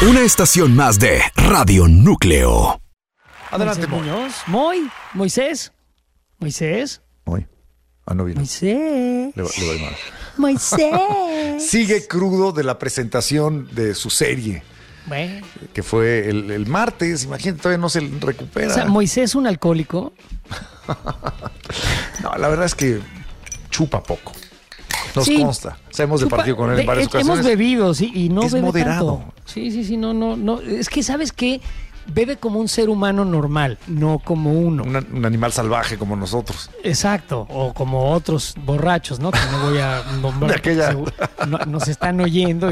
Una estación más de Radio Núcleo. Adelante, Moisés. Moy. Ah, no vino. Moisés. Le voy mal. Moisés. Sigue crudo de la presentación de su serie, Bueno. que fue el martes. Imagínate, todavía no se recupera. O sea, Moisés, un alcohólico. No, la verdad es que chupa poco. Nos Sí. consta. O sea, hemos departido con él en varias ocasiones. Hemos bebido, sí, y no Es bebe moderado. tanto. Sí, no. Es que, ¿sabes qué? Bebe como un ser humano normal, no como uno. Un animal salvaje como nosotros. Exacto, o como otros borrachos, ¿no? Que no voy a nombrar. De aquella. Nos están oyendo.